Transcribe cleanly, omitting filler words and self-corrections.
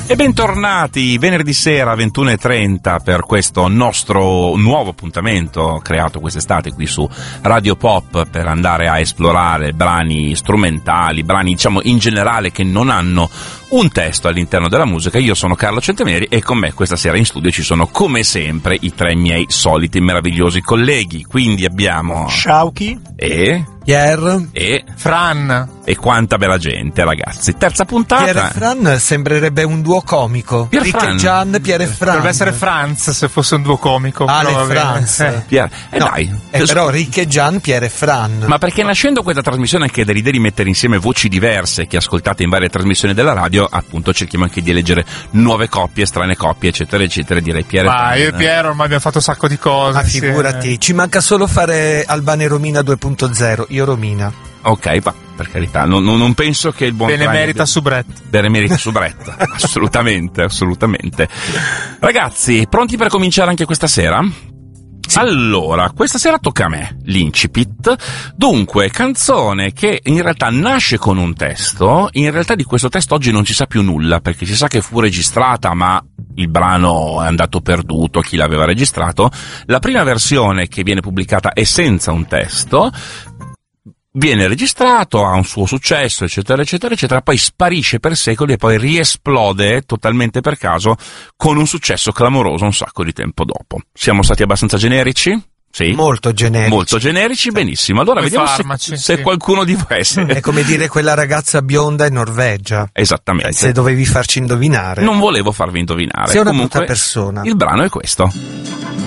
E bentornati venerdì sera 21:30 per questo nostro nuovo appuntamento creato quest'estate qui su Radio Pop per andare a esplorare brani strumentali, brani diciamo in generale che non hanno un testo all'interno della musica. Io sono Carlo Centemeri e con me questa sera in studio ci sono come sempre i tre miei soliti meravigliosi colleghi. Quindi abbiamo Sciauchi e Pier e Fran. E quanta bella gente, ragazzi. Terza puntata. Pier e Fran sembrerebbe un duo comico. Pier Rick Fran. e Gian, Pier e Fran. Dovrebbe essere Franz se fosse un duo comico. Ale però va bene. Franz. Pier... No, dai. però Rick e Gian, Pier e Fran. Ma perché nascendo questa trasmissione anche dall'idea di mettere insieme voci diverse che ascoltate in varie trasmissioni della radio, appunto cerchiamo anche di eleggere nuove coppie, strane coppie, eccetera, eccetera. Direi Pier e Fran. Io e Piero ormai abbiamo fatto un sacco di cose. Ah, figurati, ci manca solo fare Albano e Romina 2.0. Io Romina. Ok, va, per carità, non penso che il buon Benemerita Soubrette. Benemerita Soubrette, assolutamente, assolutamente. Ragazzi, pronti per cominciare anche questa sera? Sì. Allora, questa sera tocca a me, l'incipit. Dunque, canzone che in realtà nasce con un testo, in realtà di questo testo oggi non si sa più nulla, perché si sa che fu registrata, ma il brano è andato perduto, chi l'aveva registrato. La prima versione che viene pubblicata è senza un testo, viene registrato, ha un suo successo, eccetera, eccetera, eccetera, poi sparisce per secoli e poi riesplode totalmente per caso con un successo clamoroso un sacco di tempo dopo. Siamo stati abbastanza generici? Sì. Molto generici. Molto generici, benissimo. Allora Come vediamo farmaci, se sì. qualcuno di voi... È come dire quella ragazza bionda in Norvegia. Esattamente. Se dovevi farci indovinare. Non volevo farvi indovinare. Sei una Comunque, brutta persona. Il brano è questo.